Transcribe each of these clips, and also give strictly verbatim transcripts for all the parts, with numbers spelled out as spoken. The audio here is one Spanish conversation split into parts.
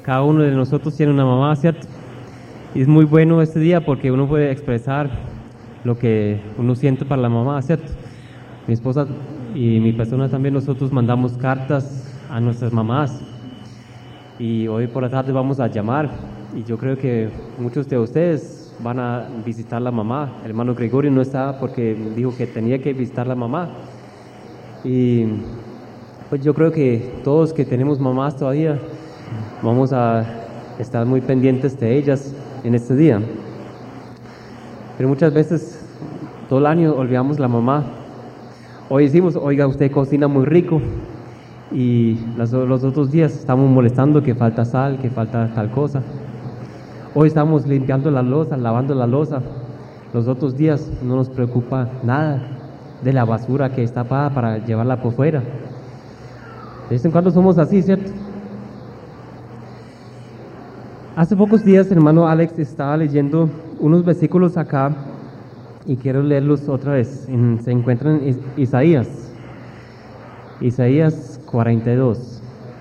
Cada uno de nosotros tiene una mamá, ¿cierto? Y es muy bueno este día porque uno puede expresar lo que uno siente para la mamá, ¿cierto? Mi esposa y mi persona también, nosotros mandamos cartas a nuestras mamás. Y hoy por la tarde vamos a llamar. Y yo creo que muchos de ustedes van a visitar la mamá. El hermano Gregorio no está porque dijo que tenía que visitar la mamá. Y pues yo creo que todos que tenemos mamás todavía vamos a estar muy pendientes de ellas en este día. Pero muchas veces todo el año olvidamos la mamá. Hoy decimos, oiga, usted cocina muy rico, y los, los otros días estamos molestando que falta sal, que falta tal cosa. Hoy estamos limpiando la loza, lavando la loza. Los otros días no nos preocupa nada de la basura que está para, para llevarla por fuera. De vez en cuando somos así, ¿cierto? Hace pocos días el hermano Alex estaba leyendo unos versículos acá y quiero leerlos otra vez. En, se encuentran en Isaías, Isaías cuarenta y dos.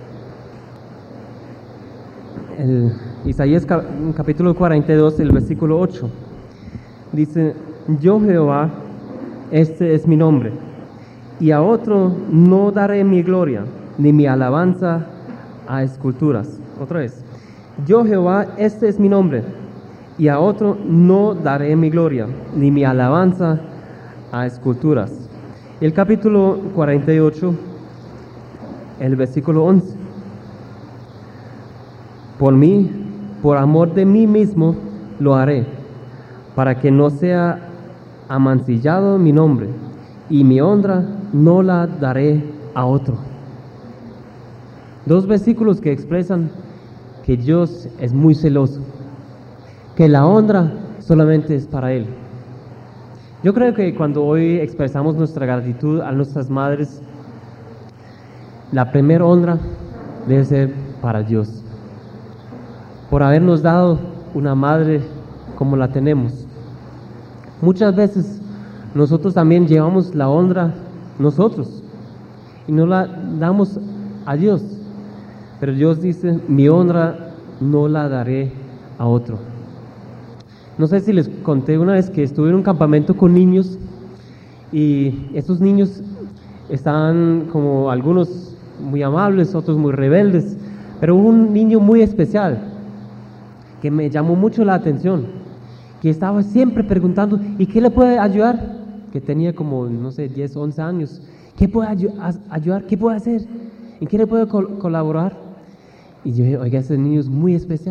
El, Isaías capítulo cuarenta y dos, el versículo ocho. Dice, yo Jehová, este es mi nombre, y a otro no daré mi gloria, ni mi alabanza a esculturas. Otra vez. Yo Jehová, este es mi nombre, y a otro no daré mi gloria, ni mi alabanza a esculturas. El capítulo cuarenta y ocho, el versículo once. Por mí, por amor de mí mismo, lo haré, para que no sea amancillado mi nombre, y mi honra no la daré a otro. Dos versículos que expresan que Dios es muy celoso, que la honra solamente es para Él. Yo creo que cuando hoy expresamos nuestra gratitud a nuestras madres, la primera honra debe ser para Dios, por habernos dado una madre como la tenemos. Muchas veces nosotros también llevamos la honra nosotros y no la damos a Dios. Pero Dios dice, mi honra no la daré a otro. No sé si les conté una vez que estuve en un campamento con niños y estos niños estaban como algunos muy amables, otros muy rebeldes, pero hubo un niño muy especial que me llamó mucho la atención, que estaba siempre preguntando, ¿y qué le puede ayudar? Que tenía como, no sé, diez, once años. ¿Qué puede ayu- ayudar? ¿Qué puede hacer? ¿En qué le puedo col- colaborar? Y yo dije, oiga, ese niño es muy especial.